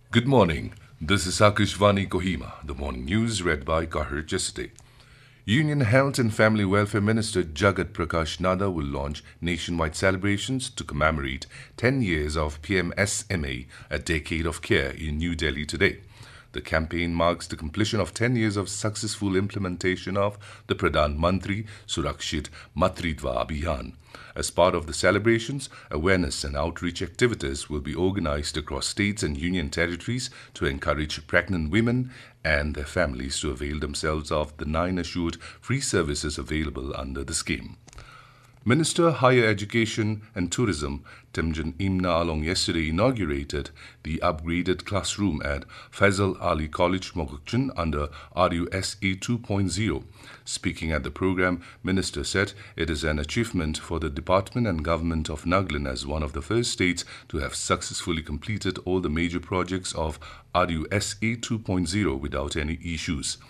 Good morning. This is Akashvani Kohima, the morning news read by Kahir Chesate. Union Health and Family Welfare Minister Jagat Prakash Nada will launch nationwide celebrations to commemorate 10 years of PMSMA, a decade of care, in New Delhi today. The campaign marks the completion of 10 years of successful implementation of the Pradhan Mantri Surakshit Matritva Abhiyan. As part of the celebrations, awareness and outreach activities will be organized across states and union territories to encourage pregnant women and their families to avail themselves of the 9 assured free services available under the scheme. Minister Higher Education and Tourism Timjan Imna Along yesterday inaugurated the upgraded classroom at Faisal Ali College Mokokchung under RUSA 2.0. Speaking at the program, Minister said it is an achievement for the department and government of Nagaland as one of the first states to have successfully completed all the major projects of RUSA 2.0 without any issues.